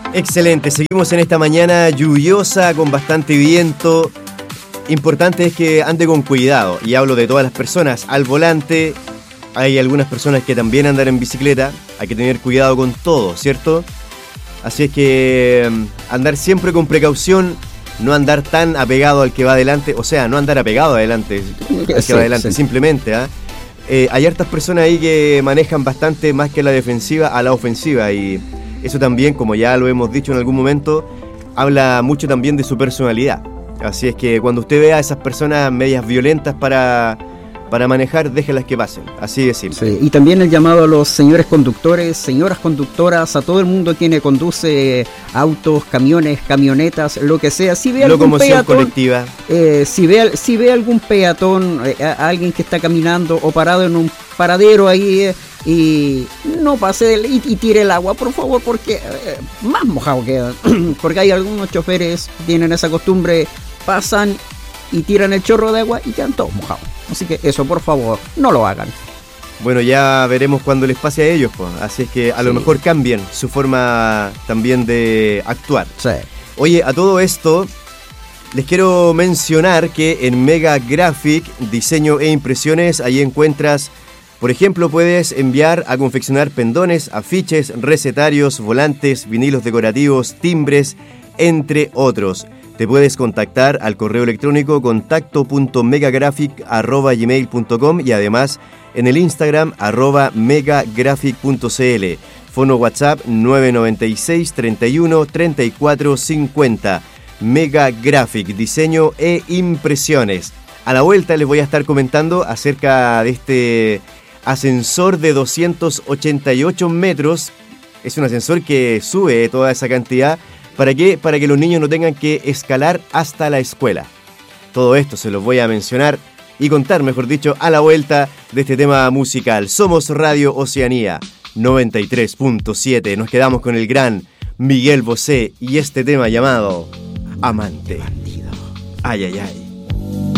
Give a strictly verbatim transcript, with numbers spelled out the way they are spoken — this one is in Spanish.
Excelente, seguimos en esta mañana lluviosa con bastante viento. Importante es que ande con cuidado, y hablo de todas las personas al volante. Hay algunas personas que también andan en bicicleta, hay que tener cuidado con todo, ¿cierto? Así es que andar siempre con precaución, no andar tan apegado al que va adelante, o sea, no andar apegado adelante al que sí, va adelante, sí. Simplemente, ¿eh? Eh, hay hartas personas ahí que manejan bastante más que la defensiva a la ofensiva, y eso también, como ya lo hemos dicho en algún momento, habla mucho también de su personalidad. Así es que cuando usted vea a esas personas medias violentas para, para manejar, déjenlas que pasen, así de simple. Sí, y también el llamado a los señores conductores, señoras conductoras, a todo el mundo quien conduce autos, camiones, camionetas, lo que sea. Si ve algún locomoción peatón, colectiva. Eh, si, ve, si ve algún peatón, eh, a alguien que está caminando o parado en un paradero ahí, eh, y no pase el, y, y tire el agua, por favor, porque eh, más mojado queda. Porque hay algunos choferes que tienen esa costumbre, pasan y tiran el chorro de agua y quedan todos mojados. Así que eso, por favor, no lo hagan. Bueno, ya veremos cuando les pase a ellos, pues. Así es que a sí. lo mejor cambien su forma también de actuar. Sí. Oye, a todo esto, les quiero mencionar que en Mega Graphic, diseño e impresiones, ahí encuentras, por ejemplo, puedes enviar a confeccionar pendones, afiches, recetarios, volantes, vinilos decorativos, timbres, entre otros. Te puedes contactar al correo electrónico contacto punto megagraphic arroba gmail punto com y además en el Instagram arroba megagraphic punto cl. Fono WhatsApp nueve nueve seis, treinta y uno, treinta y cuatro cincuenta. Mega Graphic, diseño e impresiones. A la vuelta les voy a estar comentando acerca de este ascensor de doscientos ochenta y ocho metros. Es un ascensor que sube toda esa cantidad. ¿Para qué? Para que los niños no tengan que escalar hasta la escuela. Todo esto se los voy a mencionar y contar, mejor dicho, a la vuelta de este tema musical. Somos Radio Oceanía noventa y tres punto siete. Nos quedamos con el gran Miguel Bosé y este tema llamado Amante. Ay, ay, ay.